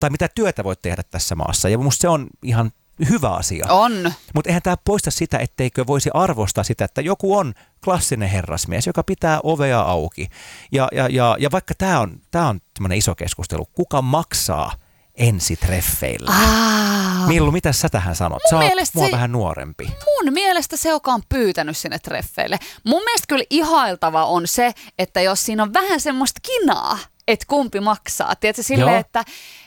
tai mitä työtä voit tehdä tässä maassa. Ja musta se on ihan hyvä asia. On. Mutta eihän tämä poista sitä, etteikö voisi arvostaa sitä, että joku on klassinen herrasmies, joka pitää ovea auki. Ja vaikka tämä on tämmöinen iso keskustelu, kuka maksaa ensitreffeillä? Millu, mitä sä tähän sanot? Sä oot mua vähän nuorempi. Mun mielestä se, joka on pyytänyt sinne treffeille. Mun mielestä kyllä ihailtava on se, että jos siinä on vähän semmoista kinaa, että kumpi maksaa. Tiedätkö silleen, että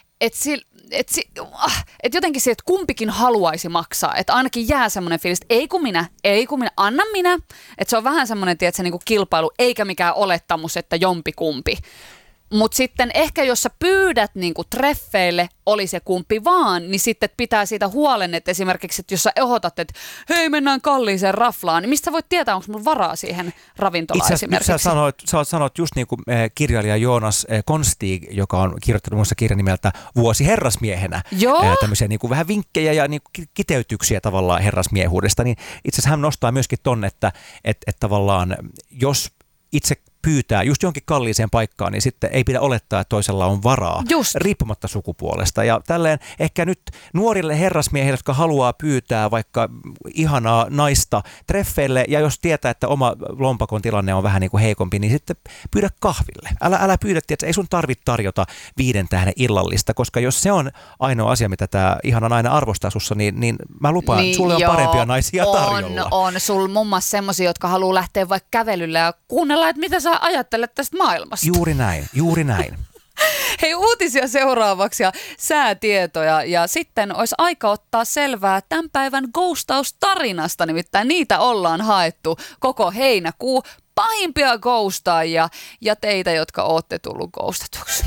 jotenkin se, että kumpikin haluaisi maksaa. Että ainakin jää semmoinen fiilis, että ei kun minä, anna minä. Että se on vähän semmoinen, tiedätkö, niin kuin kilpailu, eikä mikään olettamus, että jompikumpi. Mutta sitten ehkä jos sä pyydät niinku treffeille, oli se kumpi vaan, niin sitten pitää siitä huolen, että esimerkiksi, että jos sä ehdotat, että hei mennään kalliiseen raflaan, niin mistä voit tietää, onko mulla varaa siihen ravintolaan esimerkiksi? Sä sanoit just niin kuin kirjailija Joonas Konstig, joka on kirjoittanut muissa kirjan nimeltä Vuosi herrasmiehenä. Tämmöisiä niin kuin vähän vinkkejä ja niin kuin kiteytyksiä tavallaan herrasmiehuudesta, niin itse asiassa hän nostaa myöskin ton, että tavallaan jos itse pyytää just johonkin kalliiseen paikkaan, niin sitten ei pidä olettaa, että toisella on varaa, riippumatta sukupuolesta. Ja tälleen ehkä nyt nuorille herrasmiehille, jotka haluaa pyytää vaikka ihanaa naista treffeille, ja jos tietää, että oma lompakon tilanne on vähän niin kuin heikompi, niin sitten pyydä kahville. Älä pyydä, että ei sun tarvitse tarjota 5 tähden illallista, koska jos se on ainoa asia, mitä tämä ihana nainen arvostaa sussa, niin mä lupaan, niin sulle on parempia naisia tarjolla. On. Sulla muun muassa semmoisia, jotka haluaa lähteä vaikka kävelylle ja kuunnella, että mitä sä ajattelet tästä maailmasta. Juuri näin. Hei, uutisia seuraavaksi ja säätietoja ja sitten olisi aika ottaa selvää tämän päivän ghostaus-tarinasta, nimittäin niitä ollaan haettu koko heinäkuu. Pahimpia ghostaajia ja teitä, jotka ootte tullut ghostatuksi.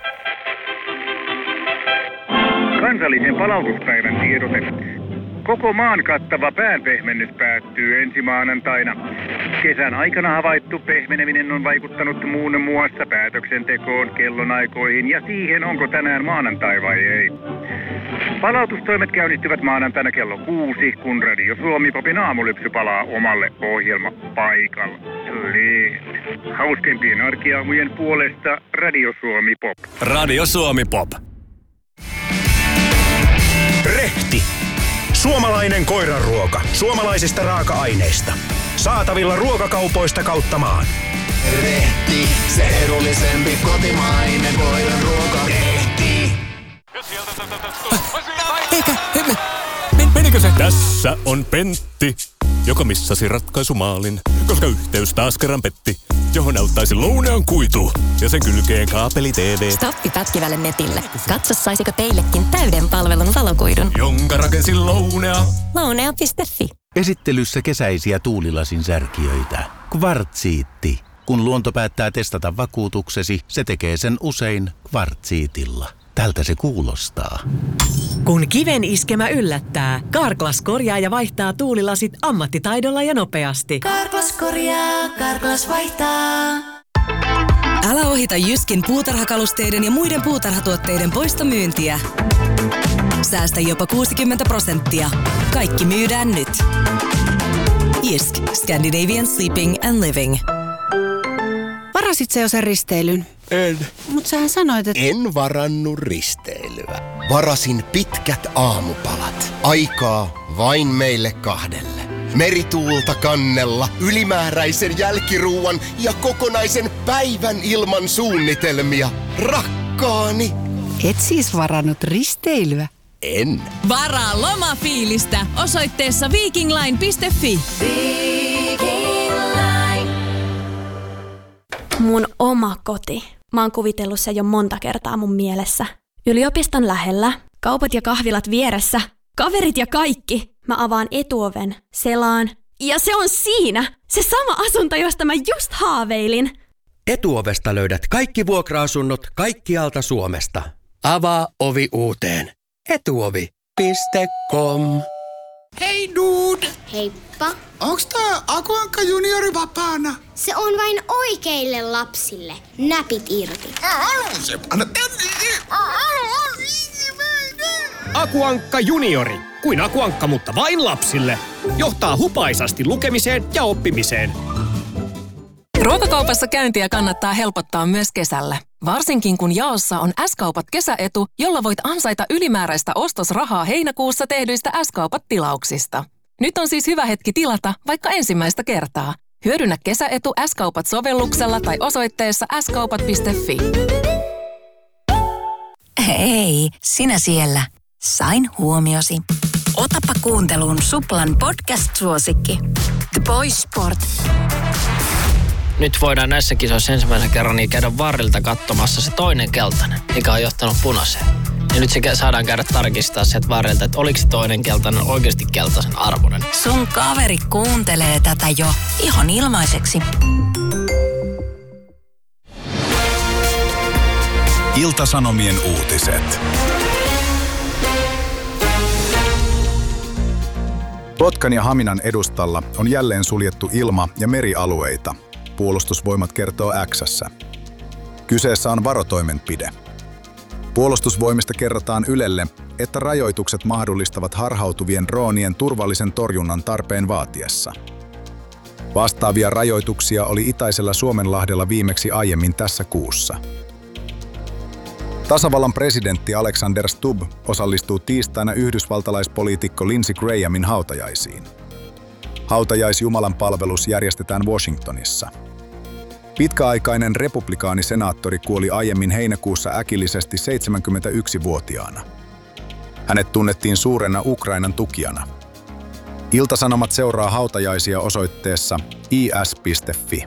Kansallisen palautuspäivän tiedote. Koko maan kattava päänpehmennys päättyy ensi maanantaina. Kesän aikana havaittu pehmeneminen on vaikuttanut muun muassa päätöksentekoon, kellonaikoihin ja siihen, onko tänään maanantai vai ei. Palautustoimet käynnistyvät maanantaina kello 6, kun Radio Suomi Popin aamulypsy palaa omalle ohjelmapaikalle. Hauskempien arkiaamujen puolesta Radio Suomi Pop. Radio Suomi Pop. Rehti. Suomalainen koiranruoka. Suomalaisista raaka-aineista. Saatavilla ruokakaupoista kautta maan. Rehti, se edullisempi kotimainen koiranruoka. Rehti. Eikä, menikö se? Tässä on Pentti, joka missasi ratkaisumaalin, koska yhteys taas kerran petti, johon auttaisi Lounean kuitu ja sen kylkeen kaapeli TV. Stoppi pätkivälle netille. Katso, saisiko teillekin täyden palvelun valokuidun, jonka rakensi Lounea. Lounea.fi. Esittelyssä kesäisiä tuulilasin särkijöitä. Kvartsiitti. Kun luonto päättää testata vakuutuksesi, se tekee sen usein kvartsiitilla. Tältä se kuulostaa. Kun kiven iskemä yllättää, Carglass korjaa ja vaihtaa tuulilasit ammattitaidolla ja nopeasti. Carglass korjaa, Carglass vaihtaa. Älä ohita Jyskin puutarhakalusteiden ja muiden puutarhatuotteiden poistomyyntiä. Säästä jopa 60%. Kaikki myydään nyt. Jysk, Scandinavian Sleeping and Living. Varasit sä jo sen risteilyn? En. Mut sähän sanoit, että... En varannut risteilyä. Varasin pitkät aamupalat. Aikaa vain meille 2. Merituulta kannella, ylimääräisen jälkiruuan ja kokonaisen päivän ilman suunnitelmia. Rakkaani. Et siis varannut risteilyä? En. Varaa lomafiilistä osoitteessa vikingline.fi. Mun oma koti. Mä oon kuvitellut sen jo monta kertaa mun mielessä. Yliopiston lähellä, kaupat ja kahvilat vieressä, kaverit ja kaikki. Mä avaan etuoven, selaan. Ja se on siinä! Se sama asunto, josta mä just haaveilin. Etuovesta löydät kaikki vuokra-asunnot kaikkialta Suomesta. Avaa ovi uuteen. Etuovi.com. Hei dude! Heippa. Onks tää Aku Ankka juniori vapaana? Se on vain oikeille lapsille. Näpit irti. Se anna tänne. Aku Ankka juniori. Kuin Aku Ankka, mutta vain lapsille. Johtaa hupaisasti lukemiseen ja oppimiseen. Ruokakaupassa käyntiä kannattaa helpottaa myös kesällä. Varsinkin kun jaossa on S-kaupat kesäetu, jolla voit ansaita ylimääräistä ostosrahaa heinäkuussa tehdyistä S-kaupat tilauksista. Nyt on siis hyvä hetki tilata vaikka ensimmäistä kertaa. Hyödynnä kesäetu S-kaupat sovelluksella tai osoitteessa skaupat.fi. Hei, sinä siellä. Sain huomiosi. Otapa kuunteluun Suplan podcast-suosikki. The Boys Sport. Nyt voidaan näissä kisoissa ensimmäisen kerran niin käydä varrilta katsomassa se toinen keltainen, mikä on johtanut punaiseen. Ja nyt se saadaan käydä tarkistaa sieltä varrilta, että oliko se toinen keltainen oikeasti keltaisen arvoinen. Sun kaveri kuuntelee tätä jo ihan ilmaiseksi. Ilta-Sanomien uutiset. Kotkan ja Haminan edustalla on jälleen suljettu ilma- ja merialueita. Puolustusvoimat kertoo X:ssä. Kyseessä on varotoimenpide. Puolustusvoimista kerrotaan Ylelle, että rajoitukset mahdollistavat harhautuvien droonien turvallisen torjunnan tarpeen vaatiessa. Vastaavia rajoituksia oli itäisellä Suomenlahdella viimeksi aiemmin tässä kuussa. Tasavallan presidentti Alexander Stubb osallistuu tiistaina yhdysvaltalaispoliitikko Lindsey Grahamin hautajaisiin. Hautajaisjumalan palvelus järjestetään Washingtonissa. Pitkäaikainen republikaanisenaattori kuoli aiemmin heinäkuussa äkillisesti 71-vuotiaana. Hänet tunnettiin suurena Ukrainan tukijana. Ilta-Sanomat seuraa hautajaisia osoitteessa is.fi.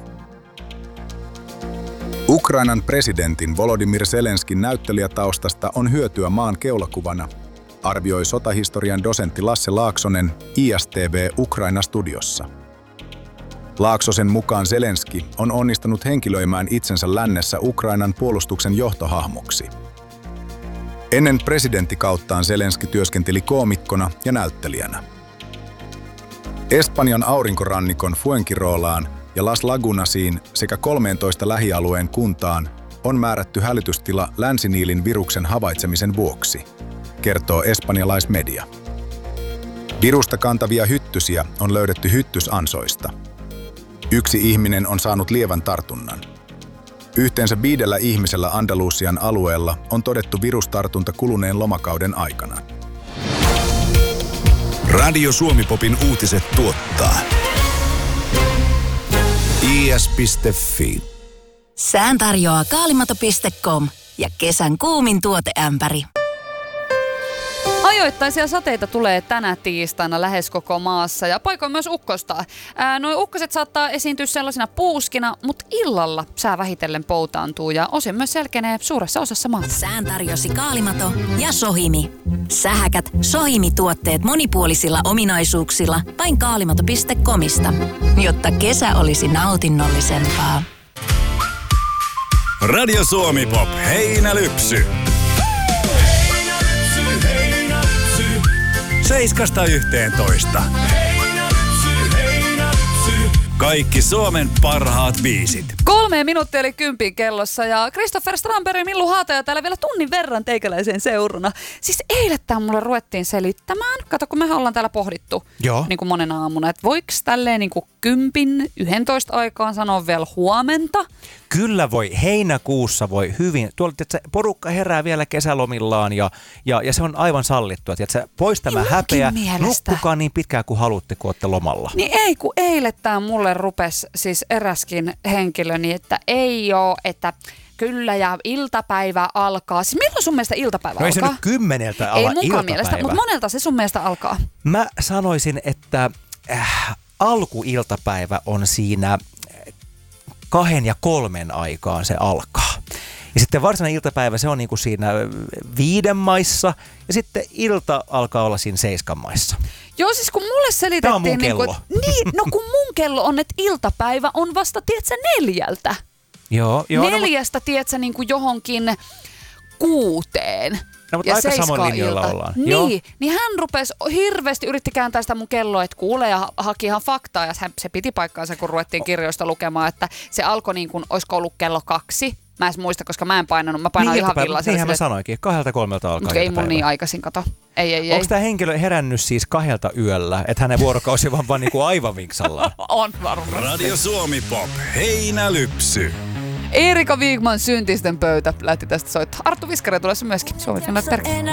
Ukrainan presidentin Volodymyr Zelenskin näyttelijätaustasta on hyötyä maan keulakuvana, arvioi sotahistorian dosentti Lasse Laaksonen ISTV Ukraina-studiossa. Laaksosen mukaan Zelenski on onnistunut henkilöimään itsensä lännessä Ukrainan puolustuksen johtohahmoksi. Ennen presidenttikauttaan Zelenski työskenteli koomikkona ja näyttelijänä. Espanjan aurinkorannikon Fuengirolaan ja Las Lagunasiin sekä 13 lähialueen kuntaan on määrätty hälytystila länsiniilin viruksen havaitsemisen vuoksi, kertoo espanjalaismedia. Virusta kantavia hyttysiä on löydetty hyttysansoista. 1 ihminen on saanut lievän tartunnan. Yhteensä 5 ihmisellä Andalusian alueella on todettu virustartunta kuluneen lomakauden aikana. Radio Suomi-popin uutiset tuottaa is.fi. Sään tarjoaa kaalimato.com ja kesän kuumin tuoteämpäri. Ajoittaisia sateita tulee tänä tiistaina lähes koko maassa ja paikoin myös ukkosta. Nuo ukkoset saattaa esiintyä sellaisina puuskina, mutta illalla sää vähitellen poutaantuu ja osin myös selkenee suuressa osassa maata. Sään tarjosi Kaalimato ja Sohimi. Sähäkät Sohimi-tuotteet monipuolisilla ominaisuuksilla vain kaalimato.comista, jotta kesä olisi nautinnollisempaa. Radio Suomi Pop, heinälypsy. 7–11. Kaikki Suomen parhaat biisit. 3 minuuttia eli 10 kellossa ja Christopher Strandberg ja Millu Haataja täällä vielä tunnin verran teikäläiseen seurana. Siis eilettäin mulle ruvettiin selittämään. Kato, kun mehän ollaan täällä pohdittu niin kuin monen aamuna, että voiko tälleen niin kuin 10–11 aikaan sanoa vielä huomenta? Kyllä voi. Heinäkuussa voi hyvin. Tuolla porukka herää vielä kesälomillaan ja se on aivan sallittua. Pois tämä häpeä. Nukkukaa niin pitkään kuin haluatte, kun olette lomalla. Niin ei, kun eilettäin mulle rupesi siis eräskin henkilö niin, että ei oo, että kyllä ja iltapäivä alkaa. Siis milloin sun mielestä iltapäivä alkaa? Ei se nyt 10 ala ei iltapäivä. munkaan mielestä, mutta monelta se sun mielestä alkaa. Mä sanoisin, että alkuiltapäivä on siinä 2 ja 3 aikaan se alkaa. Ja sitten varsinainen iltapäivä, se on niin kuin siinä 5 maissa ja sitten ilta alkaa olla siinä 7 maissa. Joo, siis kun mulle selitettiin... Tämä on mun kello. No kun mun kello on, että iltapäivä on vasta, tiedätkö, 4. Joo. 4, tiedätkö, niin kuin johonkin 6. No, mutta ja aika samoin linjoilla ollaan. Niin hän rupesi hirveästi, yritti kääntää sitä mun kelloa, että kuulee ja haki ihan faktaa. Ja se piti paikkaansa, kun ruvettiin kirjoista lukemaan, että se alkoi niin kuin, olisiko ollut kello 2. Mä en muista, koska mä en painanut. Mä painoin ihan villaisella. Niinhän mä sanoinkin. 2–3 alkaa. Mutta ei mun niin aikaisin, kato. Ei. Onko tämä henkilö herännyt siis 2 yöllä, että hänen vuorokausi vaan niinku aivan vinksallaan? On varmasti. Radio Suomi Pop, heinälypsy. Erika Wigman Syntisten pöytä lähti tästä soittaa. Arttu Viskari tulossa myöskin. Suomi Finland Perkele.